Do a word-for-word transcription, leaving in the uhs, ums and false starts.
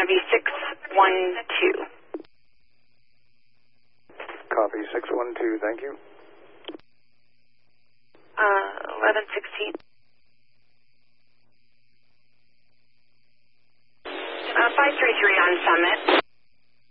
to be six one two. Copy, six one two, thank you. Uh, eleven sixteen. Uh, five three three on Summit.